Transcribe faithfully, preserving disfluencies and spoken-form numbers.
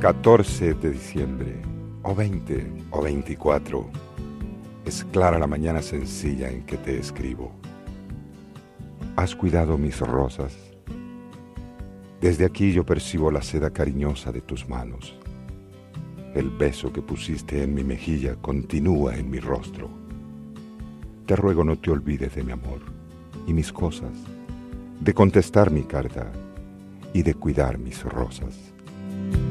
catorce de diciembre, o veinte, o veinticuatro, es clara la mañana sencilla en que te escribo. ¿Has cuidado mis rosas? Desde aquí yo percibo la seda cariñosa de tus manos. El beso que pusiste en mi mejilla continúa en mi rostro. Te ruego no te olvides de mi amor y mis cosas, de contestar mi carta y de cuidar mis rosas.